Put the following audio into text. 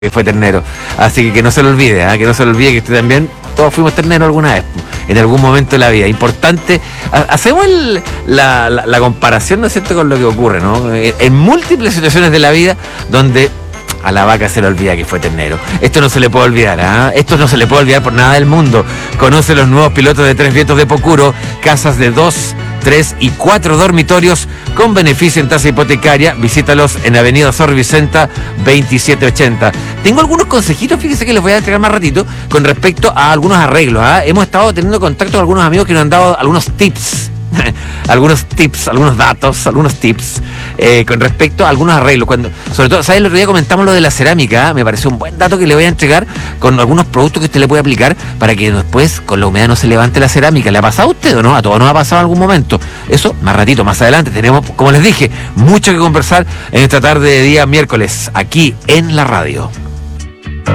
que fue ternero. Así que no se lo olvide, que no se lo olvide que usted también, todos fuimos terneros alguna vez, en algún momento de la vida. Importante, hacemos la comparación, ¿no es cierto?, con lo que ocurre, ¿no? En múltiples situaciones de la vida donde a la vaca se le olvida que fue ternero. Esto no se le puede olvidar, Esto no se le puede olvidar por nada del mundo. Conoce los nuevos pilotos de Tres Vientos de Pocuro, casas de 2, 3 y 4 dormitorios con beneficio en tasa hipotecaria. Visítalos en Avenida Sor Vicenta 2780. Tengo algunos consejitos, fíjese que les voy a entregar más ratito, con respecto a algunos arreglos. Hemos estado teniendo contacto con algunos amigos que nos han dado algunos tips. algunos datos, algunos tips con respecto a algunos arreglos. Sobre todo, ¿sabes? El otro día comentamos lo de la cerámica, me pareció un buen dato que le voy a entregar con algunos productos que usted le puede aplicar para que después con la humedad no se levante la cerámica. ¿Le ha pasado a usted o no? A todos nos ha pasado en algún momento. Eso, más ratito, más adelante. Tenemos, como les dije, mucho que conversar en esta tarde de día miércoles, aquí en la radio.